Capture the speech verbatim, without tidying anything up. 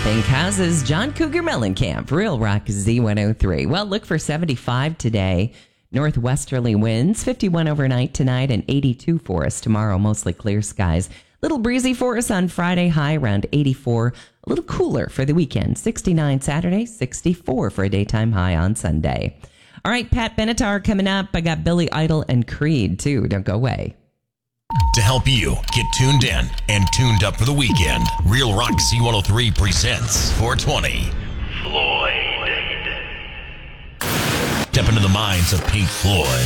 Pink Houses, John Cougar Mellencamp, Real Rock Z one oh three. Well, look for seventy-five today. Northwesterly winds, fifty-one overnight tonight and eighty-two for us tomorrow. Mostly clear skies. Little breezy for us on Friday, high around eighty-four. A little cooler for the weekend. sixty-nine Saturday, sixty-four for a daytime high on Sunday. All right, Pat Benatar coming up. I got Billy Idol and Creed, too. Don't go away. To help you get tuned in and tuned up for the weekend, Real Rock Z one oh three presents four twenty. Floyd. Step into the minds of Pink Floyd.